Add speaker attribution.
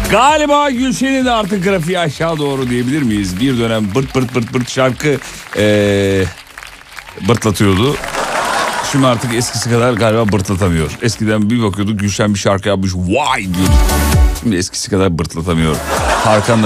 Speaker 1: Galiba Gülşen'in de artık grafiği aşağı doğru diyebilir miyiz? Bir dönem bırt bırt bırt bırt şarkı bırtlatıyordu. Şimdi artık eskisi kadar galiba bırtlatamıyor. Eskiden bir bakıyorduk Gülşen bir şarkı yapmış, vay diyorduk. Şimdi eskisi kadar bırtlatamıyor. Tarkan